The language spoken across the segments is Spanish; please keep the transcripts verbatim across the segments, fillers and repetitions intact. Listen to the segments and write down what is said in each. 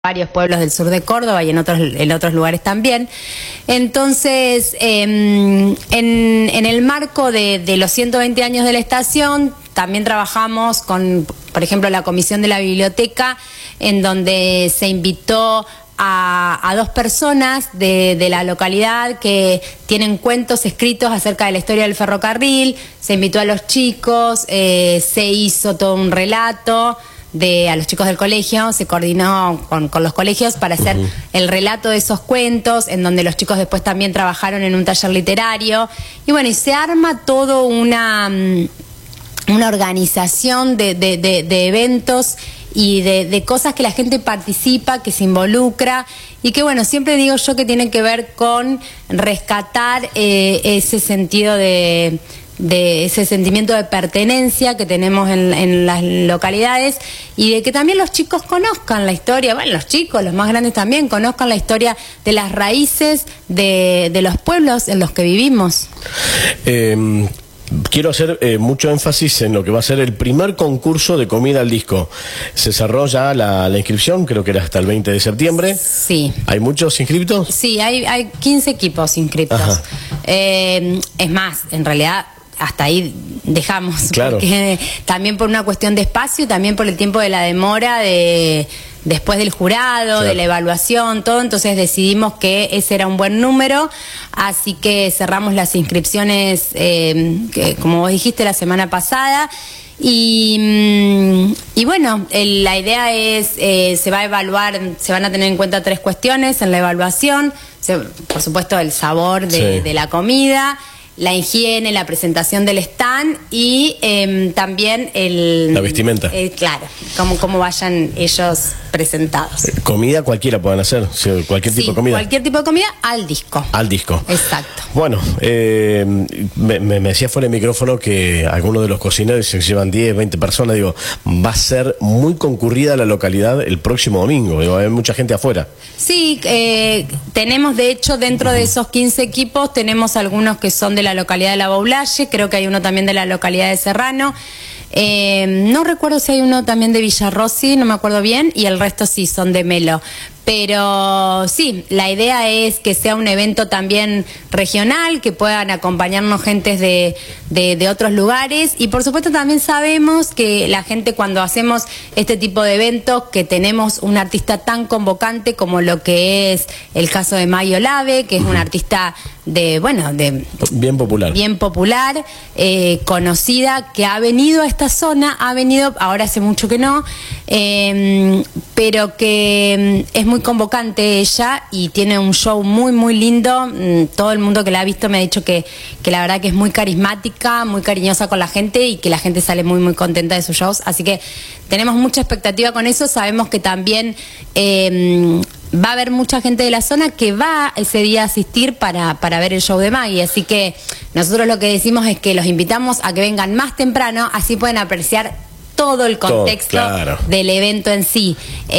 varios pueblos del sur de Córdoba y en otros, en otros lugares también. Entonces, eh, en, en el marco de, de los ciento veinte años de la estación, también trabajamos con, por ejemplo, la Comisión de la Biblioteca, en donde se invitó a, a dos personas de, de la localidad que tienen cuentos escritos acerca de la historia del ferrocarril. Se invitó a los chicos, eh, se hizo todo un relato de a los chicos del colegio, se coordinó con, con los colegios para hacer uh-huh. el relato de esos cuentos, en donde los chicos después también trabajaron en un taller literario, y bueno, y se arma todo una, una organización de, de, de, de eventos y de, de cosas que la gente participa, que se involucra, y que bueno, siempre digo yo que tiene que ver con rescatar eh, ese sentido de... de ese sentimiento de pertenencia que tenemos en, en las localidades, y de que también los chicos conozcan la historia, bueno, los chicos, los más grandes también, conozcan la historia de las raíces de, de los pueblos en los que vivimos. Eh, quiero hacer eh, mucho énfasis en lo que va a ser el primer concurso de comida al disco. Se cerró ya la, la inscripción, creo que era hasta el veinte de septiembre. Sí. ¿Hay muchos inscriptos? Sí, hay, hay quince equipos inscriptos. Eh, es más, en realidad hasta ahí dejamos, claro. Porque también por una cuestión de espacio y también por el tiempo de la demora de después del jurado, claro. de la evaluación, todo, entonces decidimos que ese era un buen número, así que cerramos las inscripciones, eh, que, como vos dijiste, la semana pasada. Y, y bueno, el, la idea es, eh, se va a evaluar, se van a tener en cuenta tres cuestiones en la evaluación, se, por supuesto el sabor de, sí. de la comida, la higiene, la presentación del stand y eh, también el... La vestimenta. Eh, claro, cómo, cómo vayan ellos presentados. Eh, comida cualquiera pueden hacer, cualquier sí, tipo de comida. cualquier tipo de comida al disco. Al disco. Exacto. Bueno, eh, me, me decía fuera del micrófono que algunos de los cocineros se llevan diez, veinte personas, digo, va a ser muy concurrida la localidad el próximo domingo, digo, va a haber mucha gente afuera. Sí, eh, tenemos de hecho dentro uh-huh. de esos quince equipos, tenemos algunos que son de la localidad de La Baulalle, creo que hay uno también de la localidad de Serrano, eh, no recuerdo si hay uno también de Villarrossi, no me acuerdo bien, y el resto sí son de Melo. Pero sí, la idea es que sea un evento también regional, que puedan acompañarnos gentes de, de, de otros lugares, y por supuesto también sabemos que la gente, cuando hacemos este tipo de eventos, que tenemos un artista tan convocante como lo que es el caso de Maggie Olave, que es un artista de, bueno, de bien popular, bien popular, eh, conocida, que ha venido a esta zona, ha venido, ahora hace mucho que no, eh, pero que es muy convocante ella y tiene un show muy muy lindo. Todo el mundo que la ha visto me ha dicho que, que la verdad que es muy carismática, muy cariñosa con la gente y que la gente sale muy muy contenta de sus shows, así que tenemos mucha expectativa con eso. Sabemos que también eh, va a haber mucha gente de la zona que va ese día a asistir para, para ver el show de Maggie, así que nosotros lo que decimos es que los invitamos a que vengan más temprano, así pueden apreciar todo el contexto todo, claro. del evento en sí.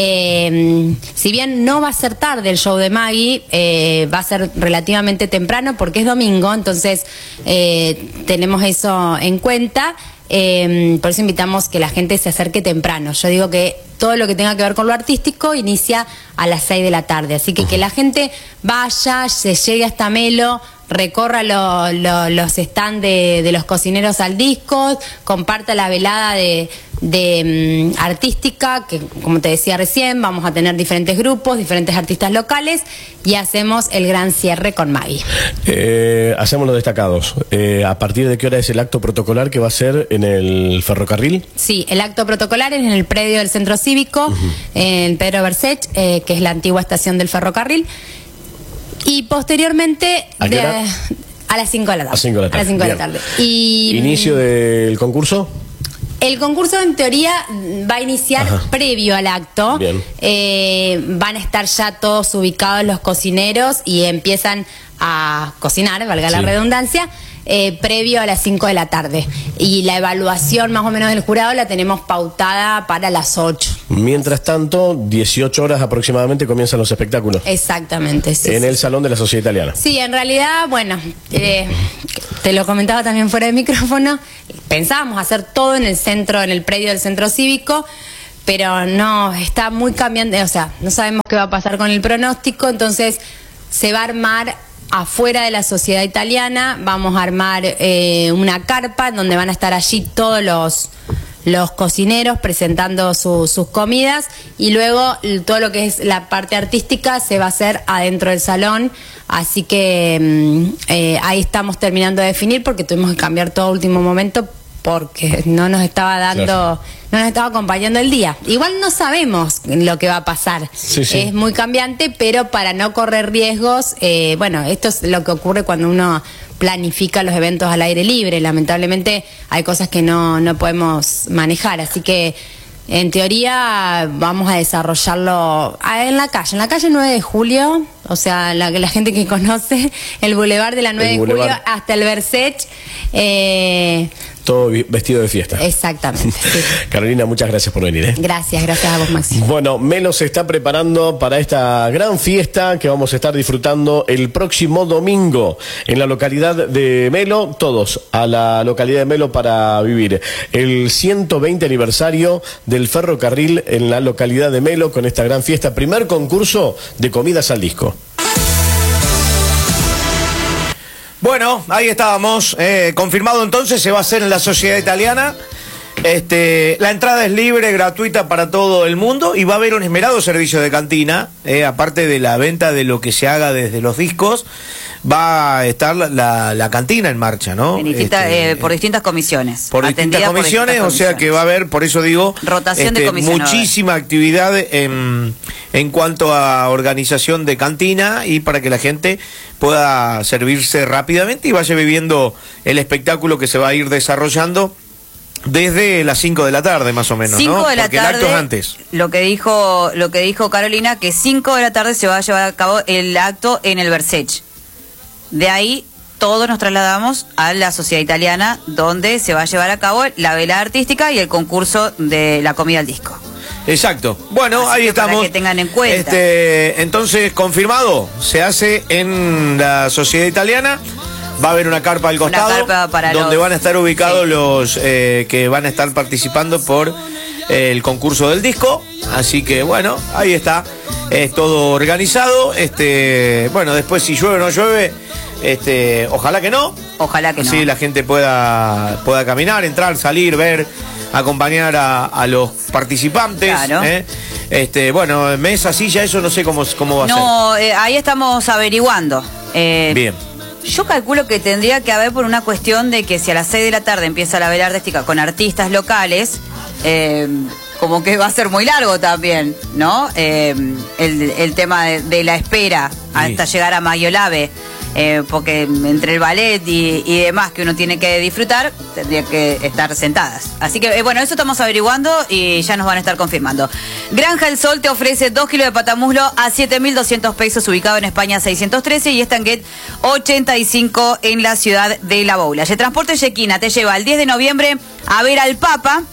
Eh, si bien no va a ser tarde el show de Maggie, eh, va a ser relativamente temprano porque es domingo, entonces eh, tenemos eso en cuenta. Eh, por eso invitamos que la gente se acerque temprano. Yo digo que todo lo que tenga que ver con lo artístico inicia a las seis de la tarde, así que uh-huh. que la gente vaya, se llegue hasta Melo, recorra lo, lo, los stands de, de los cocineros al disco, comparta la velada de, de um, artística, que como te decía recién, vamos a tener diferentes grupos, diferentes artistas locales, y hacemos el gran cierre con Maggie. Eh, hacemos los destacados. Eh, ¿A partir de qué hora es el acto protocolar que va a ser en el ferrocarril? Sí, el acto protocolar es en el predio del Centro Cívico, uh-huh. en Pedro Bercech, eh, que es la antigua estación del ferrocarril. Y posteriormente ¿A qué hora? De, a las cinco de la tarde. A cinco de la tarde. A las cinco de la tarde. Y, ¿Inicio del concurso? El concurso en teoría va a iniciar Ajá. previo al acto. Bien. Eh, van a estar ya todos ubicados los cocineros y empiezan a cocinar, valga sí. la redundancia, eh, previo a las cinco de la tarde. Y la evaluación más o menos del jurado la tenemos pautada para las ocho. Mientras tanto, dieciocho horas aproximadamente comienzan los espectáculos. Exactamente, sí. En sí. el Salón de la Sociedad Italiana. Sí, en realidad, bueno, eh, te lo comentaba también fuera de micrófono, pensábamos hacer todo en el centro, en el predio del Centro Cívico, pero no, está muy cambiante, o sea, no sabemos qué va a pasar con el pronóstico, entonces se va a armar afuera de la Sociedad Italiana, vamos a armar eh, una carpa donde van a estar allí todos los, los cocineros presentando su, sus comidas, y luego todo lo que es la parte artística se va a hacer adentro del salón, así que eh, ahí estamos terminando de definir porque tuvimos que cambiar todo a último momento porque no nos estaba dando, claro. no nos estaba acompañando el día. Igual no sabemos lo que va a pasar. Sí, sí. Es muy cambiante, pero para no correr riesgos, eh, bueno, esto es lo que ocurre cuando uno planifica los eventos al aire libre. Lamentablemente hay cosas que no, no podemos manejar, así que en teoría vamos a desarrollarlo en la calle, en la calle nueve de julio, o sea, la, la gente que conoce el Boulevard de la nueve de julio hasta el Versace. Eh, Todo vestido de fiesta. Exactamente. Sí. Carolina, muchas gracias por venir. ¿eh? Gracias, gracias a vos, Maxi. Bueno, Melo se está preparando para esta gran fiesta que vamos a estar disfrutando el próximo domingo en la localidad de Melo, todos a la localidad de Melo para vivir el ciento veinte aniversario del ferrocarril en la localidad de Melo con esta gran fiesta, primer concurso de comidas al disco. Bueno, ahí estábamos, eh, confirmado entonces, se va a hacer en la Sociedad Italiana. Este, la entrada es libre, gratuita para todo el mundo y va a haber un esmerado servicio de cantina, eh, aparte de la venta de lo que se haga desde los discos, va a estar la, la, la cantina en marcha, ¿no? En distinta, este, eh, por distintas comisiones. Por distintas comisiones, por distintas comisiones, o sea que va a haber, por eso digo, rotación este, de comisiones. Muchísima actividad en, en cuanto a organización de cantina y para que la gente pueda servirse rápidamente y vaya viviendo el espectáculo que se va a ir desarrollando desde las cinco de la tarde más o menos, cinco ¿no? de la Porque tarde, el acto es antes. Lo que dijo, lo que dijo Carolina, que cinco de la tarde se va a llevar a cabo el acto en el Versace. De ahí todos nos trasladamos a la Sociedad Italiana, donde se va a llevar a cabo la velada artística y el concurso de la comida al disco. Exacto. Bueno, así ahí estamos. Para que tengan en cuenta. Este, entonces, confirmado, se hace en la Sociedad Italiana. Va a haber una carpa al costado, carpa para donde los... van a estar ubicados sí. los eh, que van a estar participando por eh, el concurso del disco. Así que, bueno, ahí está. Es todo organizado. Este, bueno, después si llueve o no llueve, este, ojalá que no. Ojalá que no. Así la gente pueda, pueda caminar, entrar, salir, ver, acompañar a, a los participantes. Claro. ¿eh? Este, bueno, mesa, silla, eso no sé cómo, cómo va no, a ser. No, eh, ahí estamos averiguando. Eh, Bien. Yo calculo que tendría que haber por una cuestión de que si a las seis de la tarde empieza la velada artística con artistas locales, eh, como que va a ser muy largo también, ¿no? Eh, el, el tema de, de la espera hasta sí. llegar a Mayolave. Eh, porque entre el ballet y, y demás que uno tiene que disfrutar, tendría que estar sentadas. Así que, eh, bueno, eso estamos averiguando y ya nos van a estar confirmando. Granja El Sol te ofrece dos kilos de patamuslo a siete mil doscientos pesos, ubicado en España seiscientos trece y Estanguet ochenta y cinco en la ciudad de La Boula. El Transporte Yequina te lleva el diez de noviembre a ver al Papa.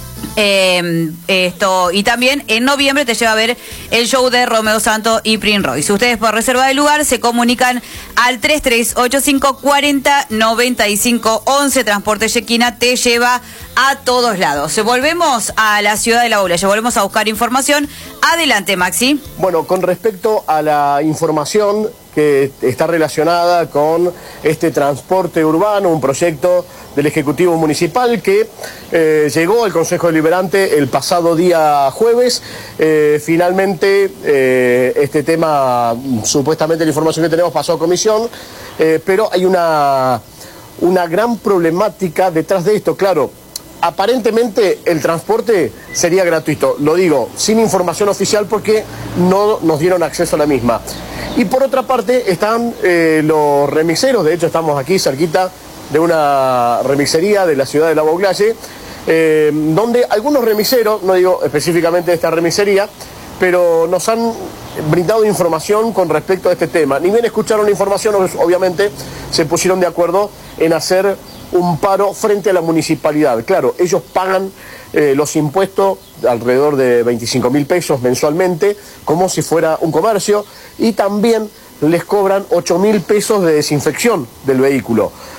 Eh, esto y también en noviembre te lleva a ver el show de Romeo Santos y Prince Royce. Ustedes por reserva de lugar se comunican al tres tres ocho cinco cuatro cero nueve cinco once. Transporte Yequina te lleva a todos lados. Volvemos a la ciudad de La Boula, ya volvemos a buscar información. Adelante, Maxi. Bueno, con respecto a la información que está relacionada con este transporte urbano, un proyecto del Ejecutivo Municipal que eh, llegó al Consejo Deliberante el pasado día jueves. Eh, finalmente, eh, este tema, supuestamente la información que tenemos pasó a comisión, eh, pero hay una, una gran problemática detrás de esto. Claro, aparentemente el transporte sería gratuito, lo digo, sin información oficial porque no nos dieron acceso a la misma. Y por otra parte están eh, los remiseros, de hecho estamos aquí cerquita de una remisería de la ciudad de La Boulaye, eh, donde algunos remiseros, no digo específicamente de esta remisería, pero nos han brindado información con respecto a este tema. Ni bien escucharon la información, obviamente se pusieron de acuerdo en hacer un paro frente a la municipalidad. Claro, ellos pagan eh, los impuestos alrededor de veinticinco mil pesos mensualmente, como si fuera un comercio, y también les cobran ocho mil pesos de desinfección del vehículo.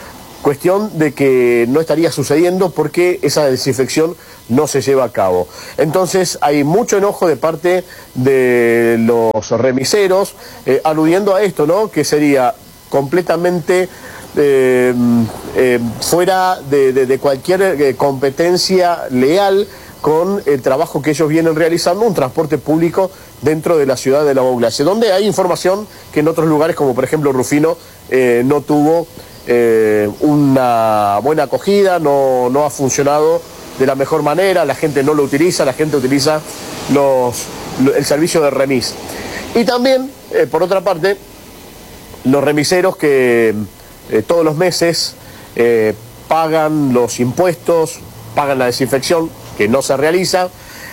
Cuestión de que no estaría sucediendo porque esa desinfección no se lleva a cabo. Entonces hay mucho enojo de parte de los remiseros, eh, aludiendo a esto, ¿no? Que sería completamente eh, eh, fuera de, de, de cualquier eh, competencia leal con el trabajo que ellos vienen realizando, un transporte público dentro de la ciudad de La Bauglache, donde hay información que en otros lugares, como por ejemplo Rufino, eh, no tuvo eh, una buena acogida, no, no ha funcionado de la mejor manera, la gente no lo utiliza, la gente utiliza los, el servicio de remis. Y también, eh, por otra parte, los remiseros que eh, todos los meses eh, pagan los impuestos, pagan la desinfección, que no se realiza,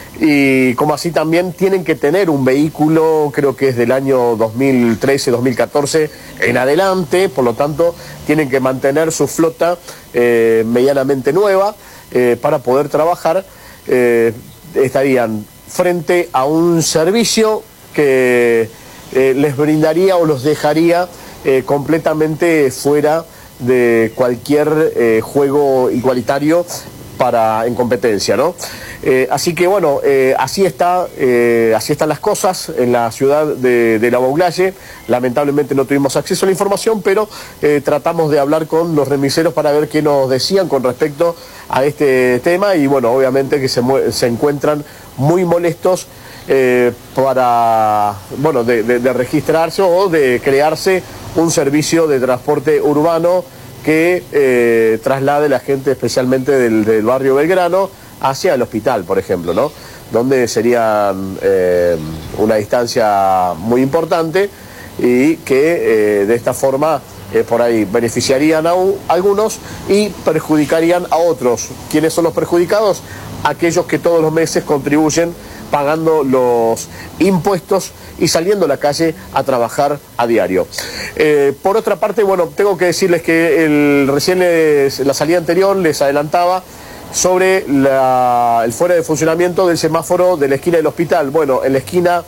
y como así también tienen que tener un vehículo, creo que es del año dos mil trece, dos mil catorce en adelante, por lo tanto tienen que mantener su flota eh, medianamente nueva eh, para poder trabajar. Eh, estarían frente a un servicio que eh, les brindaría o los dejaría eh, completamente fuera de cualquier eh, juego igualitario para en competencia, ¿no? Eh, así que bueno, eh, así está, eh, así están las cosas en la ciudad de, de La Bauglache. Lamentablemente no tuvimos acceso a la información, pero eh, tratamos de hablar con los remiseros para ver qué nos decían con respecto a este tema, y bueno, obviamente que se, se encuentran muy molestos eh, para, bueno, de, de, de registrarse o de crearse un servicio de transporte urbano que eh, traslade la gente especialmente del, del barrio Belgrano hacia el hospital, por ejemplo, ¿no? Donde sería eh, una distancia muy importante y que eh, de esta forma eh, por ahí beneficiarían a un, algunos y perjudicarían a otros. ¿Quiénes son los perjudicados? Aquellos que todos los meses contribuyen pagando los impuestos y saliendo a la calle a trabajar a diario. Eh, por otra parte, bueno, tengo que decirles que el, recién les, la salida anterior les adelantaba sobre la, el fuera de funcionamiento del semáforo de la esquina del hospital. Bueno, en la esquina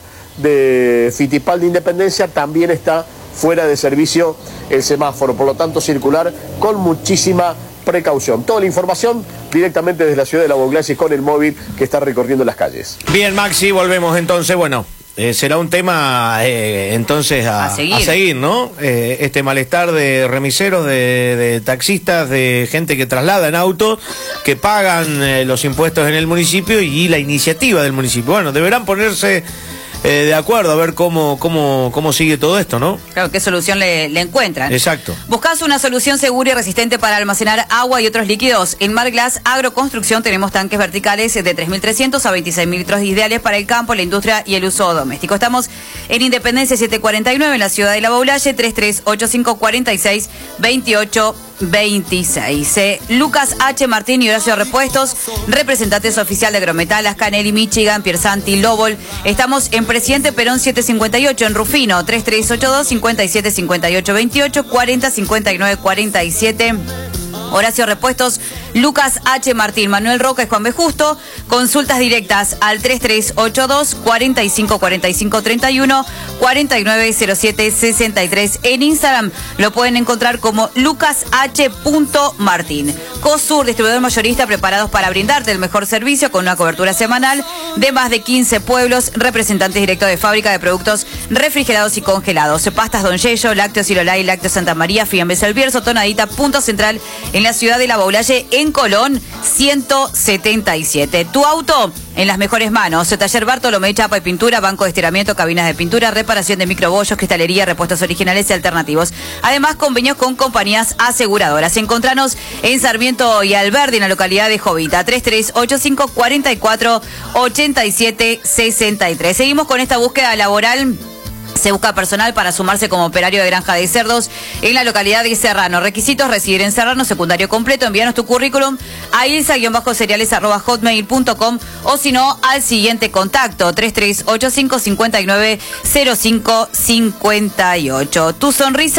de Fittipaldi Independencia también está fuera de servicio el semáforo, por lo tanto circular con muchísima precaución. Toda la información directamente desde la ciudad de La Bauglache con el móvil que está recorriendo las calles. Bien, Maxi, volvemos entonces, bueno. Eh, será un tema eh, entonces a, a, seguir. a seguir, ¿no? Eh, este malestar de remiseros, de, de taxistas, de gente que traslada en auto, que pagan eh, los impuestos en el municipio y la iniciativa del municipio. Bueno, deberán ponerse eh, de acuerdo a ver cómo, cómo, cómo sigue todo esto, ¿no? Claro, qué solución le, le encuentran. Exacto. ¿Buscás una solución segura y resistente para almacenar agua y otros líquidos? En Marglass Agroconstrucción tenemos tanques verticales de tres mil trescientos a veintiséis mil litros ideales para el campo, la industria y el uso doméstico. Estamos en Independencia setecientos cuarenta y nueve, en la ciudad de La Bauglache, tres tres ocho cinco cuatro seis dos ocho veintiséis. Eh, Lucas H. Martín y Horacio Repuestos, representantes oficial de Agrometal, Ascanelli, Michigan, Piersanti, Lobol. Estamos en Presidente Perón setecientos cincuenta y ocho, en Rufino, tres tres ocho dos cinco siete cinco ocho dos ocho, cuarenta cincuenta y nueve cuarenta y siete. Horacio Repuestos, Lucas H. Martín, Manuel Roca y Juan B. Justo. Consultas directas al tres tres ocho dos cuatro cinco cuatro cinco tres uno, cuatro nueve cero siete seis tres. En Instagram lo pueden encontrar como lucas h punto martín. COSUR, distribuidor mayorista, preparados para brindarte el mejor servicio con una cobertura semanal de más de quince pueblos, representantes directos de fábrica de productos refrigerados y congelados. Pastas Don Yello, Lácteos Ilolay, Lácteos Santa María, Fiambres El Bierzo, Tonadita, Punto Central, en la ciudad de La Bauglache, en Colón, ciento setenta y siete. Tu auto en las mejores manos. Taller Bartolomé, chapa y pintura, banco de estiramiento, cabinas de pintura, reparación de microbollos, cristalería, repuestos originales y alternativos. Además, convenios con compañías aseguradoras. Encontranos en Sarmiento y Alberdi, en la localidad de Jovita, tres tres ocho cinco cuatro cuatro ocho siete seis tres. Seguimos con esta búsqueda laboral. Se busca personal para sumarse como operario de granja de cerdos en la localidad de Serrano. Requisitos: residir en Serrano, secundario completo. Envíanos tu currículum a ilsa-cereales arroba hotmail punto com o si no al siguiente contacto: tres tres ocho cinco cinco nueve cero cinco cinco ocho. Tu sonrisa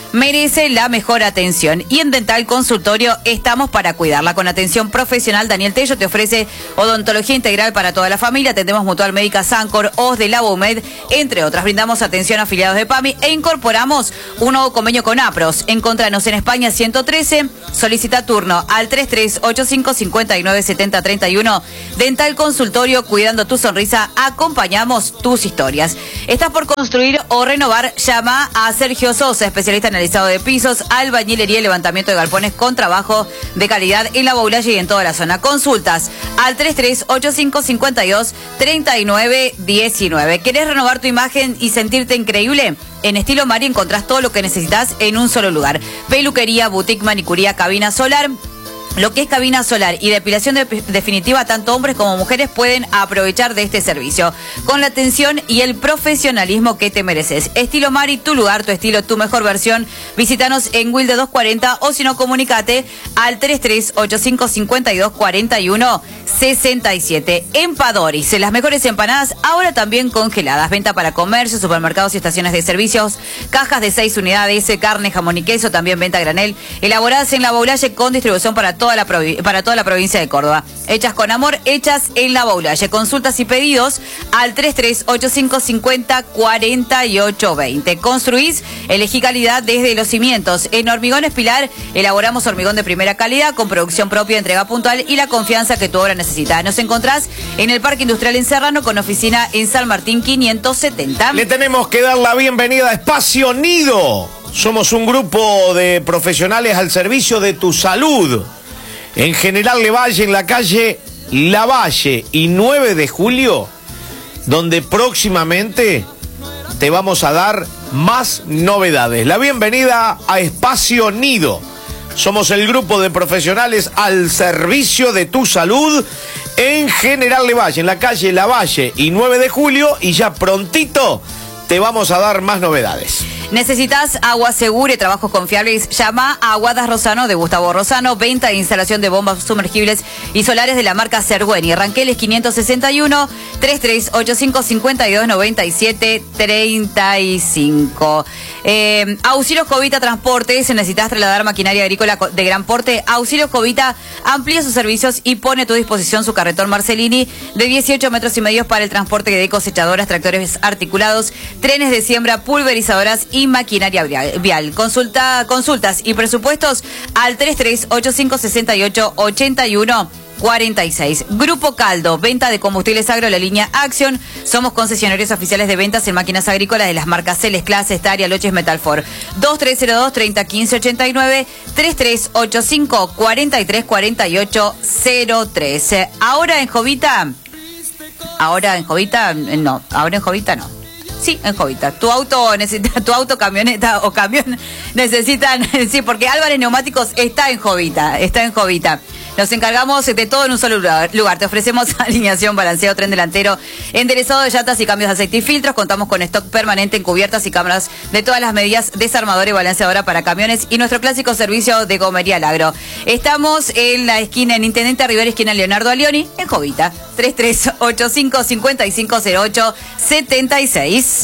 merece la mejor atención. Y en Dental Consultorio estamos para cuidarla. Con atención profesional, Daniel Tello te ofrece odontología integral para toda la familia. Atendemos Mutual Médica Sancor, O S de Labomed, entre otras. Brindamos atención a afiliados de PAMI e incorporamos un nuevo convenio con APROS. Encontranos en España ciento trece. Solicita turno al tres tres ocho cinco cinco nueve siete cero tres uno. Dental Consultorio, cuidando tu sonrisa, acompañamos tus historias. ¿Estás por construir o renovar? Llama a Sergio Sosa, especialista en alisado de pisos, albañilería y levantamiento de galpones con trabajo de calidad en la Boulaye y en toda la zona. Consultas al tres tres ocho cinco cinco dos tres nueve uno nueve. ¿Querés renovar tu imagen y sentirte increíble? En Estilo Mari encontrás todo lo que necesitas en un solo lugar. Peluquería, boutique, manicuría, cabina solar. Lo que es cabina solar y depilación de, definitiva, tanto hombres como mujeres pueden aprovechar de este servicio, con la atención y el profesionalismo que te mereces. Estilo Mari, tu lugar, tu estilo, tu mejor versión. Visítanos en Wilde doscientos cuarenta o si no, comunicate al tres tres ocho cinco cinco dos cuatro uno seis siete. Empadores, las mejores empanadas, ahora también congeladas. Venta para comercio, supermercados y estaciones de servicios. Cajas de seis unidades, carne, jamón y queso, también venta a granel. Elaboradas en la Boulaye con distribución para todos. Toda la provi- para toda la provincia de Córdoba. Hechas con amor, hechas en la Boulaye. Consultas y pedidos al tres tres ocho cinco cinco cero cuatro ocho dos cero. Construís, elegí calidad desde los cimientos. En Hormigones Pilar elaboramos hormigón de primera calidad con producción propia, entrega puntual y la confianza que tu obra necesita. Nos encontrás en el Parque Industrial en Serrano con oficina en San Martín quinientos setenta. Le tenemos que dar la bienvenida a Espacio Nido. Somos un grupo de profesionales al servicio de tu salud. En General Lavalle, en la calle Lavalle y nueve de julio, donde próximamente te vamos a dar más novedades. La bienvenida a Espacio Nido. Somos el grupo de profesionales al servicio de tu salud en General Lavalle, en la calle Lavalle y nueve de julio, y ya prontito te vamos a dar más novedades. ¿Necesitas agua segura y trabajos confiables? Llama a Aguadas Rosano de Gustavo Rosano, venta e instalación de bombas sumergibles y solares de la marca Cergueni. Ranqueles quinientos sesenta y uno, tres tres ocho cinco cinco dos nueve siete tres cinco. Eh, Auxilio Jovita Transportes, necesitas trasladar maquinaria agrícola de gran porte. Auxilio Jovita amplía sus servicios y pone a tu disposición su carretón Marcelini de dieciocho metros y medio para el transporte de cosechadoras, tractores articulados, trenes de siembra, pulverizadoras y maquinaria vial. Consulta, consultas y presupuestos al tres tres ocho cinco seis ocho ocho uno cuatro seis. Grupo Caldo, venta de combustibles agro, la línea Action. Somos concesionarios oficiales de ventas en máquinas agrícolas de las marcas Celes, Clase, Estaria, Loches, Metalfor. dos tres cero dos, tres cero uno cinco, ocho nueve, tres tres ocho cinco, cuatro tres cuatro ocho cero tres. Ahora en Jovita, ahora en Jovita, no, ahora en Jovita no. Sí, en Jovita. Tu auto necesita, tu auto, camioneta o camión necesitan, sí, porque Álvarez Neumáticos está en Jovita, está en Jovita. Nos encargamos de todo en un solo lugar. Te ofrecemos alineación, balanceo, tren delantero, enderezado de llantas y cambios de aceite y filtros. Contamos con stock permanente en cubiertas y cámaras de todas las medidas, desarmadora y balanceadora para camiones y nuestro clásico servicio de gomería al agro. Estamos en la esquina, en Intendente Rivera, esquina Leonardo Alioni, en Jovita. tres tres ocho cinco cinco cinco cero ocho siete seis.